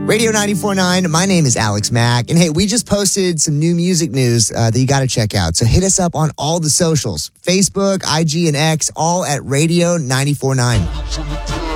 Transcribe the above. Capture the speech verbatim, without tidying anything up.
Radio ninety-four point nine, my name is Alex Mack. And hey, we just posted some new music news uh, that you got to check out. So hit us up on all the socials, Facebook, I G, and X, all at Radio ninety-four point nine.